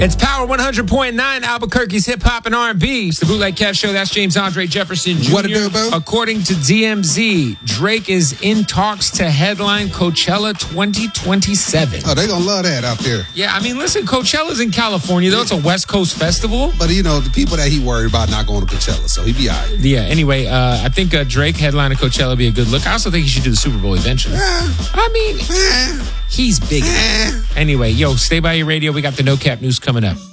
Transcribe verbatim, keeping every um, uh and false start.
It's Power one hundred point nine, Albuquerque's hip hop and R and B. It's the Bootleg Kev Show. That's James Andre Jefferson Junior What it do, boo? According to D M Z, Drake is in talks to headline Coachella twenty twenty-seven. Oh, they gonna love that out there. Yeah, I mean, listen, Coachella's in California, though. It's a West Coast festival. But, you know, the people that he worried about not going to Coachella, so he be all right. Yeah, anyway, uh, I think uh, Drake headlining Coachella would be a good look. I also think he should do the Super Bowl eventually. Eh, I mean, eh, he's big. eh. Anyway, yo, stay by your radio. We got the No Cap News coming up.